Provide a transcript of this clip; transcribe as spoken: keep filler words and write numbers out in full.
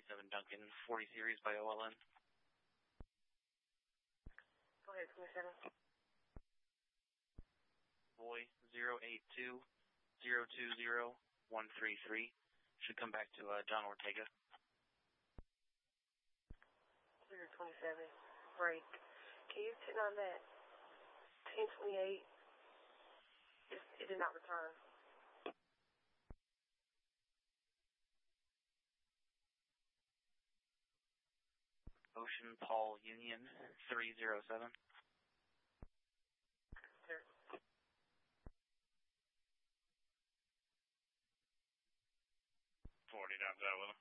twenty-seven Duncan, forty series by O L N. Go ahead, twenty-seven. Boy, zero eight two zero two zero one three three. Should come back to uh, John Ortega. zero twenty-seven, break. Can you sit on that ten twenty-eight? It, it did not return. Ocean Paul Union, three zero seven. Sir. forty, down that with him.